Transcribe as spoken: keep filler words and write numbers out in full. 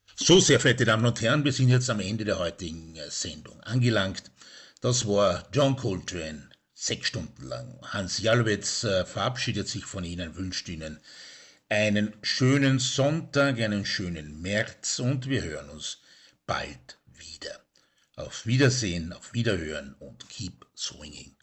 So, sehr verehrte Damen und Herren, wir sind jetzt am Ende der heutigen äh, Sendung angelangt. Das war John Coltrane, sechs Stunden lang. Hans Jalowitz äh, verabschiedet sich von Ihnen, wünscht Ihnen einen schönen Sonntag, einen schönen März und wir hören uns bald wieder. Auf Wiedersehen, auf Wiederhören und keep swinging.